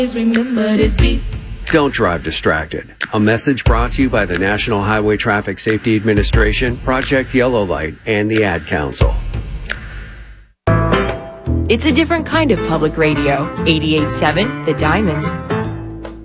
remember this beat. Don't drive distracted. A message brought to you by the National Highway Traffic Safety Administration, Project Yellow Light, and the Ad Council. It's a different kind of public radio. 88.7 The Diamond.